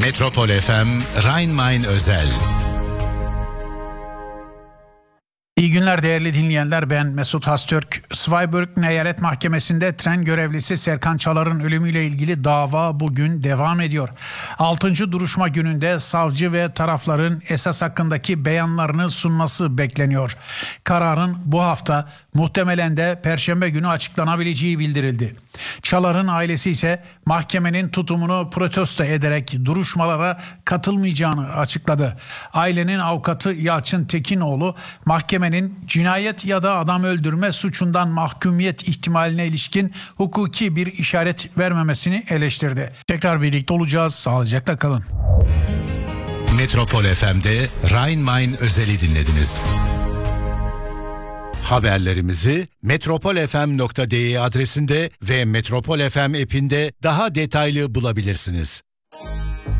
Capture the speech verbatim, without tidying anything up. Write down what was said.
Metropol F M Rhein-Main özel. İyi günler değerli dinleyenler, ben Mesut Hastürk. Zweibrück Eyalet Mahkemesi'nde tren görevlisi Serkan Çalar'ın ölümüyle ilgili dava bugün devam ediyor. altıncı duruşma gününde savcı ve tarafların esas hakkındaki beyanlarını sunması bekleniyor. Kararın bu hafta, muhtemelen de Perşembe günü açıklanabileceği bildirildi. Çalar'ın ailesi ise mahkemenin tutumunu protesto ederek duruşmalara katılmayacağını açıkladı. Ailenin avukatı Yalçın Tekinoğlu, mahkemenin cinayet ya da adam öldürme suçundan mahkumiyet ihtimaline ilişkin hukuki bir işaret vermemesini eleştirdi. Tekrar birlikte olacağız. Sağlıcakla kalın. Metropol F M'de Rhein-Main özeli dinlediniz. Haberlerimizi metropolfm nokta de adresinde ve Metropol F M app'inde daha detaylı bulabilirsiniz.